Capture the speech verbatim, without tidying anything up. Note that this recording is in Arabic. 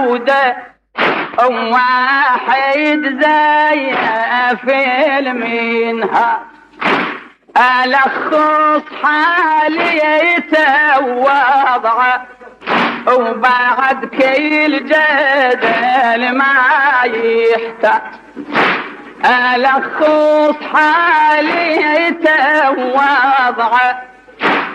وده واحد زي في منها ألخص حاليته ووضعه وبعد كل جدل ما يحتاج ألخص حاليته ووضعه